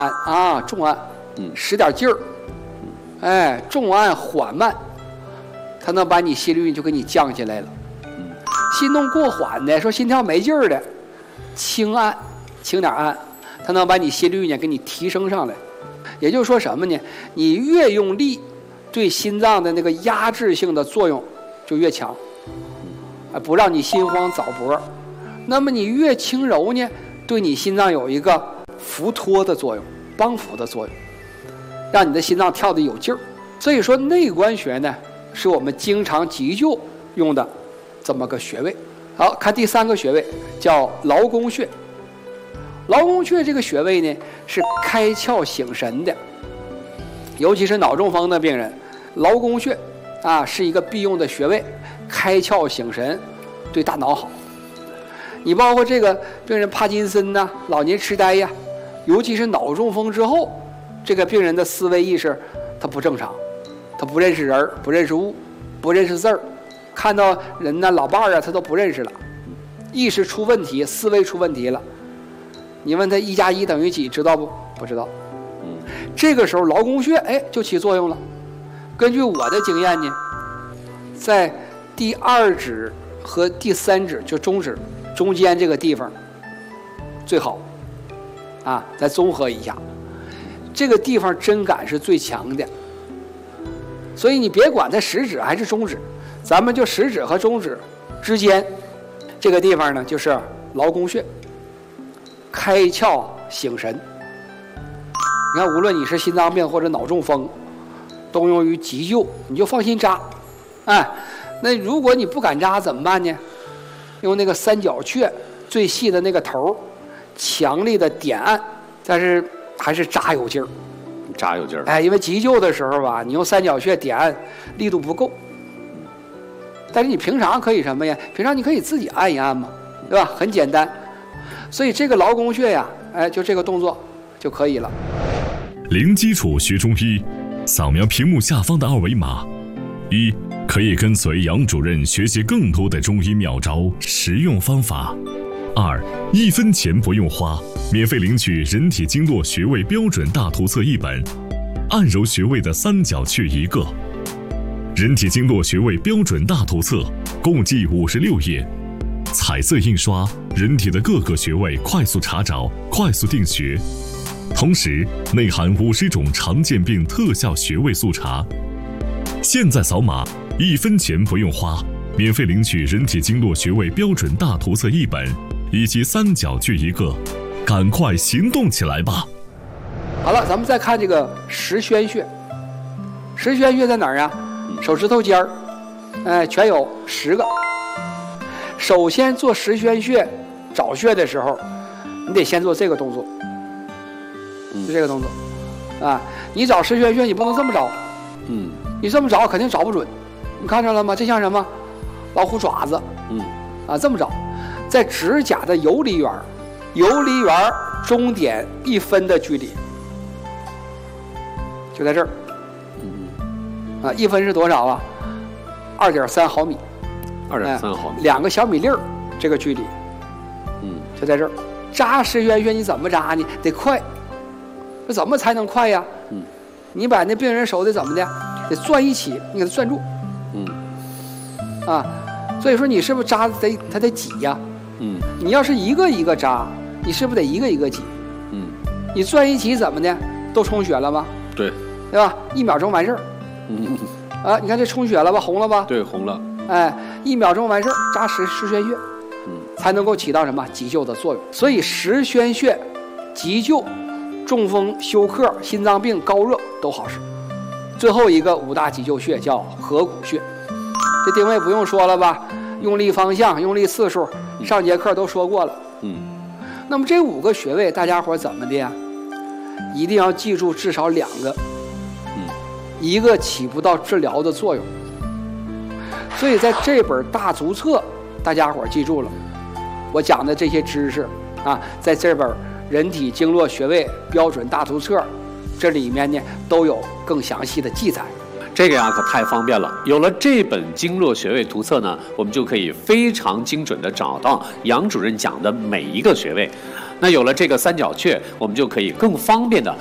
啊，重按，使点劲儿，哎，重按缓慢，它能把你心率就给你降下来了。心动过缓的，说心跳没劲儿的，轻按，轻点按，它能把你心率呢给你提升上来。也就是说什么呢？你越用力，对心脏的那个压制性的作用就越强，不让你心慌早搏。那么你越轻柔呢，对你心脏有一个扶托的作用，帮扶的作用，让你的心脏跳得有劲儿。所以说内关穴呢，是我们经常急救用的这么个穴位。好，看第3个穴位叫劳宫穴。劳宫穴这个穴位呢，是开窍醒神的，尤其是脑中风的病人，劳宫穴啊是一个必用的穴位，开窍醒神，对大脑好。你包括这个病人帕金森呐、老年痴呆呀，尤其是脑中风之后，这个病人的思维意识他不正常，他不认识人，不认识物，不认识字儿，看到人呐、老伴儿啊，他都不认识了，意识出问题，思维出问题了。你问他1加1等于几，知道不？不知道。这个时候劳宫穴就起作用了。根据我的经验呢，在第2指和第3指，就中指中间这个地方最好啊，再综合一下，这个地方针感是最强的。所以你别管它食指还是中指，咱们就食指和中指之间这个地方呢，就是劳宫穴，开窍醒神。你看，无论你是心脏病或者脑中风，都用于急救，你就放心扎。那如果你不敢扎怎么办呢？用那个三角雀最细的那个头，强力的点按，但是还是扎有劲儿。 扎有劲儿。 因为急救的时候吧，你用三角穴点按力度不够。但是你平常可以什么呀？平常你可以自己按一按嘛，对吧？很简单。所以这个劳宫穴呀，就这个动作就可以了。 零基础学中医，扫描屏幕下方的2维码。1. 可以跟随杨主任学习更多的中医妙招、实用方法。2. 1分钱不用花，免费领取人体经络穴位标准大图册1本，按揉穴位的三角穴1个。人体经络穴位标准大图册共计56页，彩色印刷，人体的各个穴位快速查找、快速定穴。同时内含50种常见病特效穴位速查。现在扫码，1分钱不用花，免费领取人体经络穴位标准大图册1本，以及三角穴1个，赶快行动起来吧！ 好了，咱们再看这个十宣穴。十宣穴在哪儿啊？手指头尖儿，全有10个。首先做十宣穴找穴的时候，你得先做这个动作，就这个动作啊。你找十宣穴，你不能这么找，你这么找肯定找不准。你看着了吗？这像什么？老虎爪子，这么找，在指甲的游离缘，游离缘中点1分的距离，就在这儿。1分是多少啊？2.3毫米。 2.3毫米。 2个小米粒儿，这个距离，就在这儿。扎十宣穴你怎么扎呢？得快。这怎么才能快呀？你把那病人手得怎么的？得攥一起，你给他攥住。所以说你是不是扎他得挤呀？你要是一个一个扎，你是不是得一个一个挤？你攥一起怎么的？都充血了吗？ 对吧？1秒钟完事儿。你看这充血了吧？红了吧？ 对，红了。 1秒钟完事儿，扎十宣穴，才能够起到什么急救的作用。所以十宣穴急救中风、休克、心脏病、高热都好使。最后一个5大急救穴叫合谷穴，这定位不用说了吧？用力方向、用力次数，上节课都说过了。那么这5个穴位，大家伙怎么的呀？一定要记住至少2个，一个起不到治疗的作用。所以在这本大足册，大家伙记住了我讲的这些知识啊，在这本人体经络穴位标准大图册这里面呢都有更详细的记载。 这个呀可太方便了，有了这本经络穴位图册呢，我们就可以非常精准地找到杨主任讲的每一个穴位。 那有了这个三角雀，我们就可以更方便的